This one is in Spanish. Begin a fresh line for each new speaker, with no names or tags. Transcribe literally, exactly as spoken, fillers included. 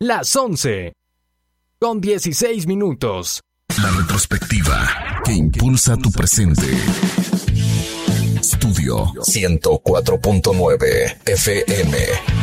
las once, con dieciséis minutos.
La retrospectiva que impulsa tu presente. Estudio ciento cuatro punto nueve F M.